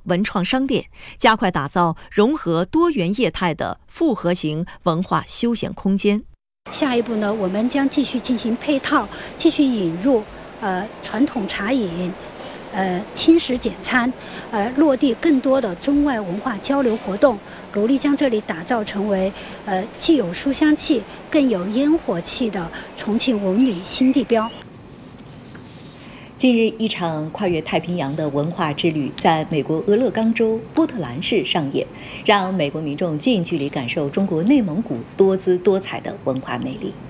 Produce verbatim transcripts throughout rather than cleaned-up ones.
文创商店，加快打造融合多元业态的复合型文化休闲空间。 下一步呢，我们将继续进行配套，继续引入呃传统茶饮。呃，轻食简餐，呃，落地更多的中外文化交流活动，努力将这里打造成为呃既有书香气，更有烟火气的重庆文旅新地标。 近日，一场跨越太平洋的文化之旅在美国俄勒冈州波特兰市上演，让美国民众近距离感受中国内蒙古多姿多彩的文化魅力。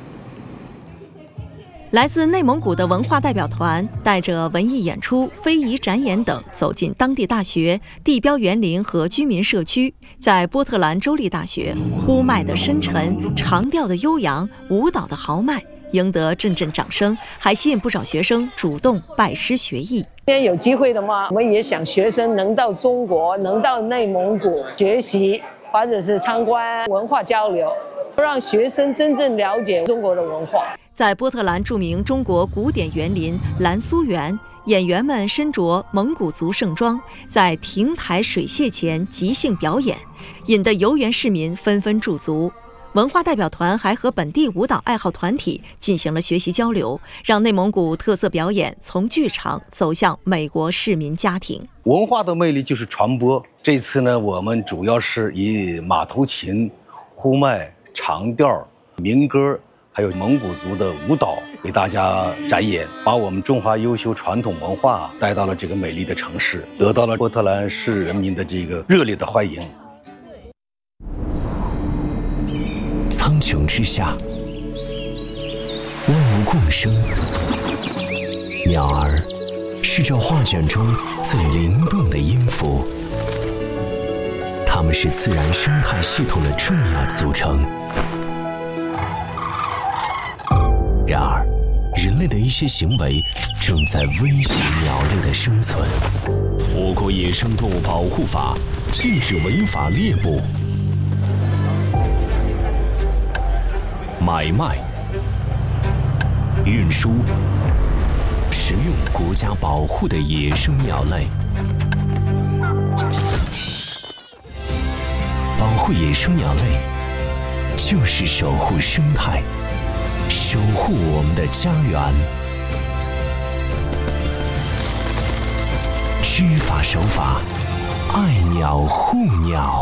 来自内蒙古的文化代表团带着文艺演出、非遗展演等走进当地大学、地标园林和居民社区，在波特兰州立大学，呼麦的深沉、长调的悠扬、舞蹈的豪迈，赢得阵阵掌声，还吸引不少学生主动拜师学艺。 今天有机会的话，我们也想学生能到中国，能到内蒙古学习，或者是参观文化交流，让学生真正了解中国的文化。 在波特兰著名中国古典园林蓝苏园，演员们身着蒙古族盛装，在亭台水榭前即兴表演，引得游园市民纷纷驻足。文化代表团还和本地舞蹈爱好团体进行了学习交流，让内蒙古特色表演从剧场走向美国市民家庭。 文化的魅力就是传播。这次呢，我们主要是以马头琴、呼麦、长调、民歌，还有蒙古族的舞蹈给大家展演，把我们中华优秀传统文化带到了这个美丽的城市，得到了波特兰市人民的这个热烈的欢迎。 苍穹之下，万物共生，鸟儿是这画卷中最灵动的音符，它们是自然生态系统的重要组成。然而，人类的一些行为正在威胁鸟类的生存。我国野生动物保护法禁止违法猎捕、买卖、运输、食用国家保护的野生鸟类。保护野生鸟类，就是守护生态，守护我们的家园。知法守法，爱鸟护鸟。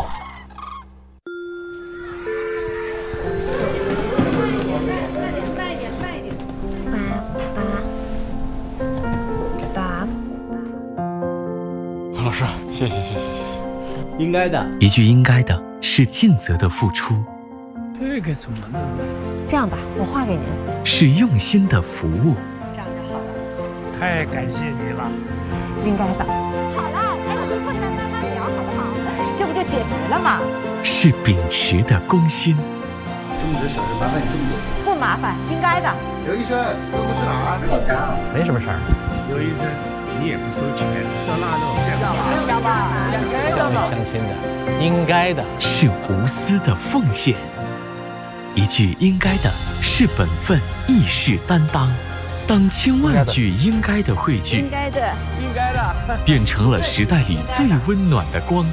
老师，谢谢谢谢谢谢。 应该的， 一句应该的是尽责的付出， 这个怎么弄？ 这样吧，我画给您。 是用心的服务。 这样就好了。 太感谢你了。 应该的。好了，哎，我们坐下来慢慢聊，好不好？这不就解决了吗？ 是秉持的公心。 这么点小事麻烦你这么多？ 不麻烦，应该的。 刘医生，这不是哪儿？ 没什么事儿。 刘医生，你也不收钱，照那弄， 要吧？ 乡里乡亲的，应该的。 是无私的奉献。一句应该的是本分，义士担当。当千万句应该的汇聚， 应该的， 应该的， 变成了时代里最温暖的光。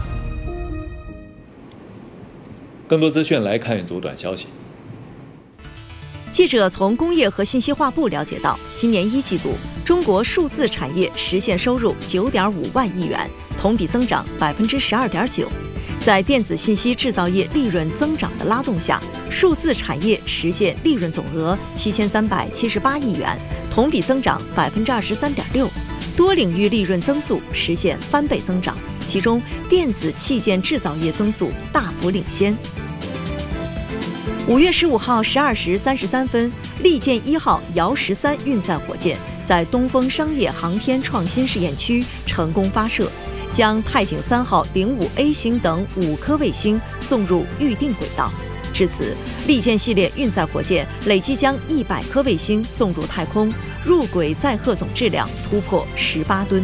更多资讯来看一组短消息。 记者从工业和信息化部了解到，今年一季度，中国数字产业实现收入九点五万亿元，同比增长百分之十二点九。在电子信息制造业利润增长的拉动下，数字产业实现利润总额七千三百七十八亿元，同比增长百分之二十三点六。多领域利润增速实现翻倍增长，其中电子器件制造业增速大幅领先。五月十五号十二时三十三分，利剑一号遥十三运载火箭在东风商业航天创新试验区成功发射，将太井三号零五 A 星等五颗卫星送入预定轨道。至此，利剑系列运载火箭累计将一百颗卫星送入太空，入轨载荷总质量突破十八吨。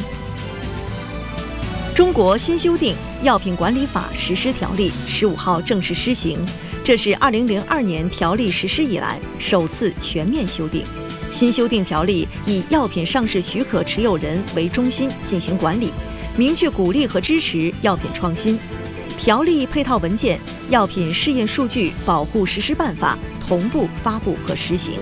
中国新修订《药品管理法实施条例》十五号正式施行，这是二零零二年条例实施以来首次全面修订。新修订条例以药品上市许可持有人为中心进行管理， 明确鼓励和支持药品创新。条例配套文件、药品试验数据保护实施办法同步发布和实行。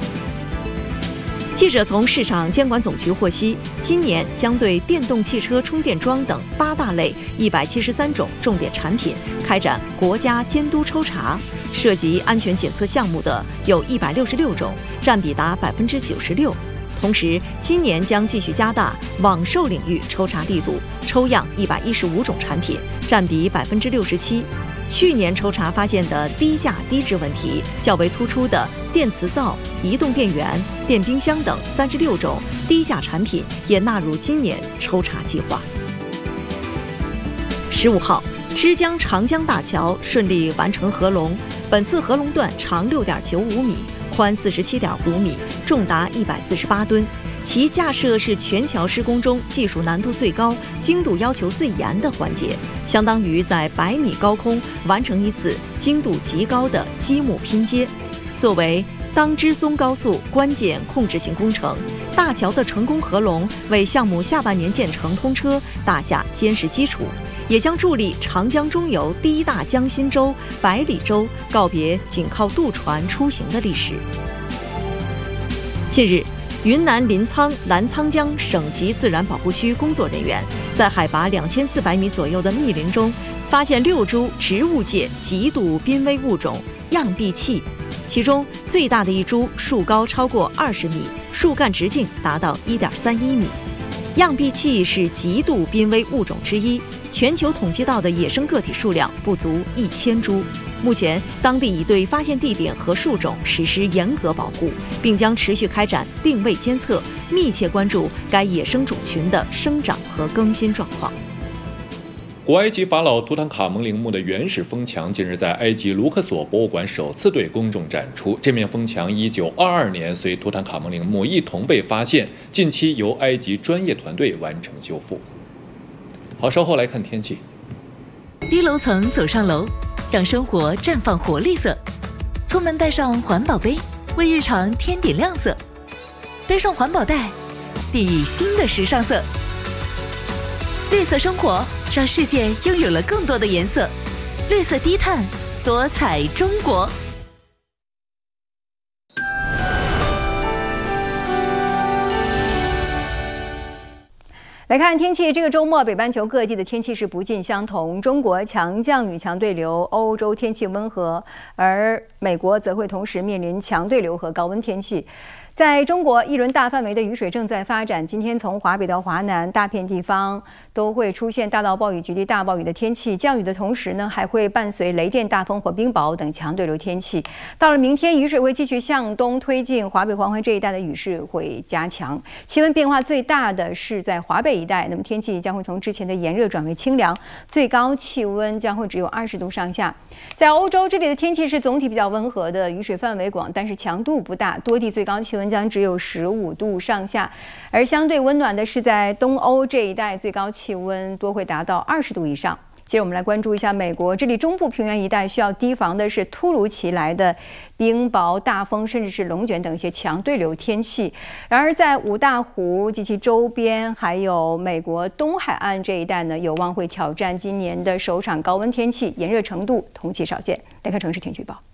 记者从市场监管总局获悉，今年将对电动汽车充电桩等八大类一百七十三种重点产品开展国家监督抽查，涉及安全检测项目的有一百六十六种，占比达百分之九十六。同时，今年将继续加大网售领域抽查力度，抽样一百一十五种产品，占比百分之六十七。去年抽查发现的低价低质问题较为突出的电磁灶、移动电源、电冰箱等三十六种低价产品也纳入今年抽查计划。十五号，枝江长江大桥顺利完成合龙，本次合龙段长六点九五米，宽四十七点五米，重达一百四十八吨。其架设是全桥施工中技术难度最高、精度要求最严的环节，相当于在百米高空完成一次精度极高的积木拼接。作为当支松高速关键控制性工程，大桥的成功合龙为项目下半年建成通车打下坚实基础，也将助力长江中游第一大江心洲百里洲告别仅靠渡船出行的历史。近日，云南临沧澜沧江省级自然保护区工作人员在海拔两千四百米左右的密林中发现六株植物界极度濒危物种漾碧气，其中最大的一株树高超过二十米，树干直径达到一点三一米。漾碧气是极度濒危物种之一，全球统计到的野生个体数量不足一千株。目前，当地已对发现地点和树种实施严格保护，并将持续开展定位监测，密切关注该野生种群的生长和更新状况。 古埃及法老图坦卡蒙陵墓的原始封墙近日在埃及卢克索博物馆首次对公众展出。这面封墙一九二二年随图坦卡蒙陵墓一同被发现，近期由埃及专业团队完成修复。好，稍后来看天气。 低楼层走上楼，让生活绽放活力色。出门带上环保杯，为日常添点亮色。背上环保袋，递新的时尚色。绿色生活，让世界拥有了更多的颜色。绿色低碳，多彩中国。 来看天气，这个周末北半球各地的天气是不尽相同。中国强降雨强对流，欧洲天气温和，而美国则会同时面临强对流和高温天气。在中国，一轮大范围的雨水正在发展。今天从华北到华南，大片地方都会出现大到暴雨、局地大暴雨的天气。降雨的同时呢，还会伴随雷电、大风或冰雹等强对流天气。到了明天，雨水会继续向东推进，华北、黄淮这一带的雨势会加强。气温变化最大的是在华北一带，那么天气将会从之前的炎热转为清凉，最高气温将会只有二十度上下。在欧洲，这里的天气是总体比较温和的，雨水范围广，但是强度不大，多地最高气温将只有十五度上下，而相对温暖的是在东欧这一带，最高气温多会达到二十度以上。接着我们来关注一下美国，这里中部平原一带需要提防的是突如其来的冰雹、大风，甚至是龙卷等一些强对流天气。然而，在五大湖及其周边，还有美国东海岸这一带呢，有望会挑战今年的首场高温天气，炎热程度同期少见。来看城市天气预报。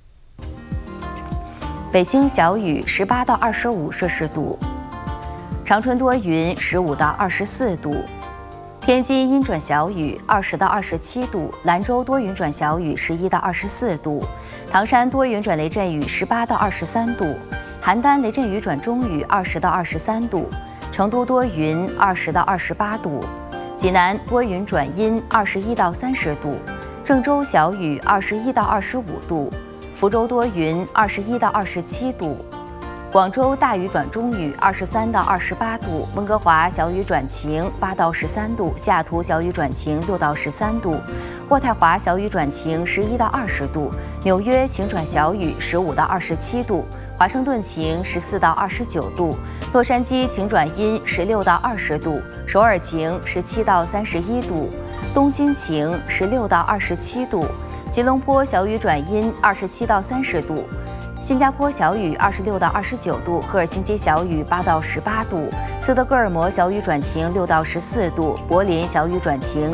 北京小雨十八到二十五摄氏度，长春多云十五到二十四度，天津阴转小雨二十到二十七度，兰州多云转小雨十一到二十四度，唐山多云转雷阵雨十八到二十三度，邯郸雷阵雨转中雨二十到二十三度，成都多云二十到二十八度，济南多云转阴二十一到三十度，郑州小雨二十一到二十五度，福州多云二十一到二十七度，广州大雨转中雨二十三到二十八度，温哥华小雨转晴八到十三度，西雅图小雨转晴六到十三度，渥太华小雨转晴十一到二十度，纽约晴转小雨十五到二十七度，华盛顿晴十四到二十九度，洛杉矶晴转阴十六到二十度，首尔晴十七到三十一度，东京晴十六到二十七度，吉隆坡小雨转阴二十七到三十度， 新加坡小雨二十六到二十九度，赫尔辛基小雨八到十八度，斯德哥尔摩小雨转晴六到十四度，柏林小雨转晴